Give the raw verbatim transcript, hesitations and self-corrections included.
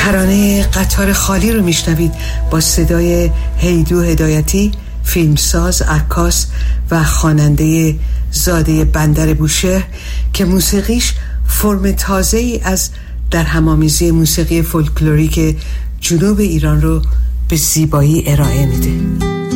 ترانه قطار خالی رو میشنوید با صدای هیدو هدایتی، فیلمساز، عکاس و خواننده زاده بندر بوشهر که موسیقیش فرم تازه‌ای از در همامیزی موسیقی فولکلوریک جنوب ایران رو به زیبایی ارائه میده.